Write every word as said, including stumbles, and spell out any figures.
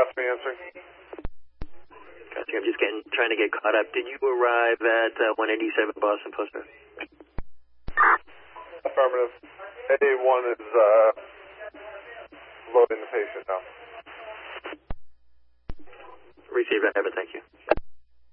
that's me answering. Gotcha. I'm just getting trying to get caught up. Did you arrive at uh, one eighty-seven Boston Post Road? Affirmative. A one is uh, loading the patient now. Received. I have it. Thank you.